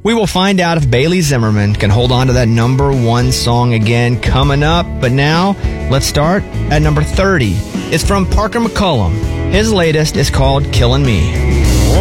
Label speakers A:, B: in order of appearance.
A: We will find out if Bailey Zimmerman can hold on to that number one song again coming up. But now, let's start at number 30. It's from Parker McCollum. His latest is called Killin' Me.